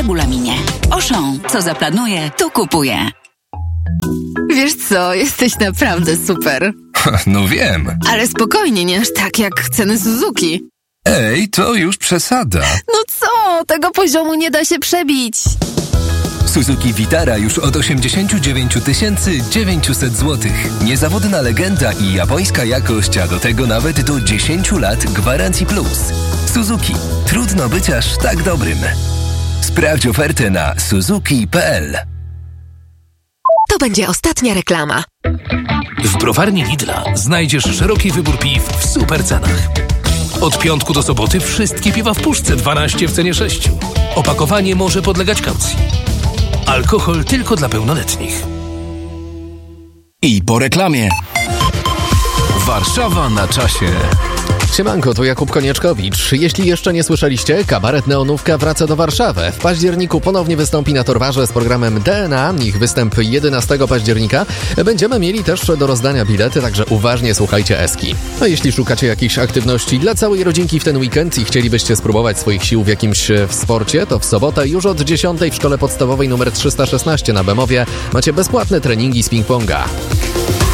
regulaminie. Auchan, co zaplanuje, to kupuje. Wiesz co, jesteś naprawdę super. No wiem. Ale spokojnie, nie aż tak jak ceny Suzuki. Ej, to już przesada. No co, tego poziomu nie da się przebić. Suzuki Vitara już od 89 900 zł. Niezawodna legenda i japońska jakość, a do tego nawet do 10 lat gwarancji plus. Suzuki. Trudno być aż tak dobrym. Sprawdź ofertę na suzuki.pl. To będzie ostatnia reklama. W browarni Lidla znajdziesz szeroki wybór piw w super cenach. Od piątku do soboty wszystkie piwa w puszce 12 w cenie 6. Opakowanie może podlegać kaucji. Alkohol tylko dla pełnoletnich. I po reklamie. Warszawa na czasie. Siemanko, tu Jakub Konieczkowicz. Jeśli jeszcze nie słyszeliście, kabaret Neonówka wraca do Warszawy. W październiku ponownie wystąpi na Torwarze z programem DNA. Ich występ 11 października. Będziemy mieli też do rozdania bilety, także uważnie słuchajcie eski. A jeśli szukacie jakichś aktywności dla całej rodzinki w ten weekend i chcielibyście spróbować swoich sił w jakimś sporcie, to w sobotę już od 10 w szkole podstawowej nr 316 na Bemowie macie bezpłatne treningi z ping-ponga.